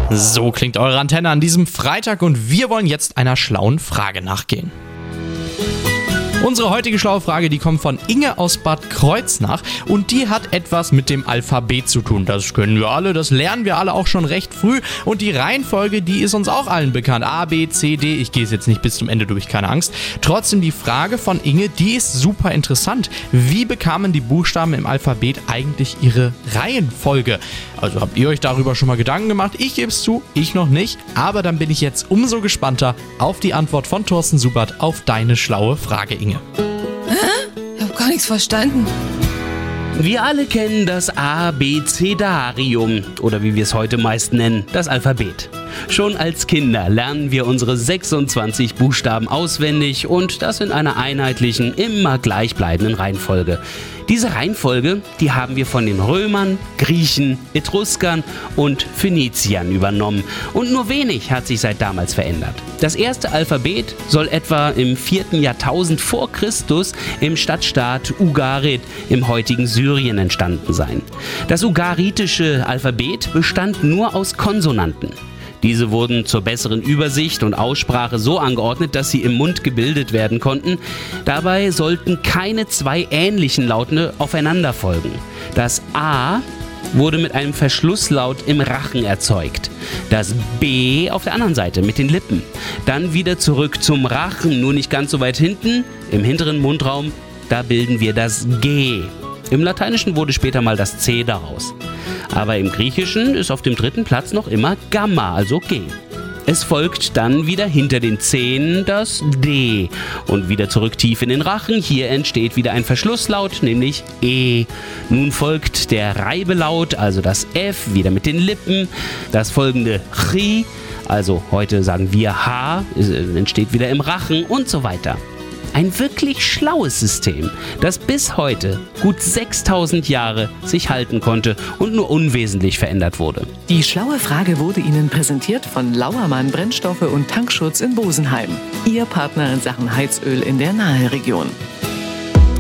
So klingt eure Antenne an diesem Freitag und wir wollen jetzt einer schlauen Frage nachgehen. Unsere heutige schlaue Frage, die kommt von Inge aus Bad Kreuznach und die hat etwas mit dem Alphabet zu tun. Das können wir alle, das lernen wir alle auch schon recht früh und die Reihenfolge, die ist uns auch allen bekannt. A, B, C, D, ich gehe es jetzt nicht bis zum Ende durch, keine Angst. Trotzdem die Frage von Inge, die ist super interessant. Wie bekamen die Buchstaben im Alphabet eigentlich ihre Reihenfolge? Also habt ihr euch darüber schon mal Gedanken gemacht? Ich gebe es zu, ich noch nicht, aber dann bin ich jetzt umso gespannter auf die Antwort von Thorsten Subert auf deine schlaue Frage, Inge. Ich hab gar nichts verstanden. Wir alle kennen das Abecedarium oder wie wir es heute meist nennen, das Alphabet. Schon als Kinder lernen wir unsere 26 Buchstaben auswendig und das in einer einheitlichen, immer gleichbleibenden Reihenfolge. Diese Reihenfolge, die haben wir von den Römern, Griechen, Etruskern und Phöniziern übernommen und nur wenig hat sich seit damals verändert. Das erste Alphabet soll etwa im 4. Jahrtausend vor Christus im Stadtstaat Ugarit im heutigen Syrien entstanden sein. Das ugaritische Alphabet bestand nur aus Konsonanten. Diese wurden zur besseren Übersicht und Aussprache so angeordnet, dass sie im Mund gebildet werden konnten. Dabei sollten keine zwei ähnlichen Laute aufeinander folgen. Das A wurde mit einem Verschlusslaut im Rachen erzeugt. Das B auf der anderen Seite mit den Lippen. Dann wieder zurück zum Rachen, nur nicht ganz so weit hinten, im hinteren Mundraum, da bilden wir das G. Im Lateinischen wurde später mal das C daraus. Aber im Griechischen ist auf dem 3. Platz noch immer Gamma, also G. Es folgt dann wieder hinter den Zähnen das D und wieder zurück tief in den Rachen. Hier entsteht wieder ein Verschlusslaut, nämlich E. Nun folgt der Reibelaut, also das F, wieder mit den Lippen. Das folgende Chi, also heute sagen wir H, entsteht wieder im Rachen und so weiter. Ein wirklich schlaues System, das bis heute gut 6000 Jahre sich halten konnte und nur unwesentlich verändert wurde. Die schlaue Frage wurde Ihnen präsentiert von Lauermann Brennstoffe und Tankschutz in Bosenheim. Ihr Partner in Sachen Heizöl in der Naheregion.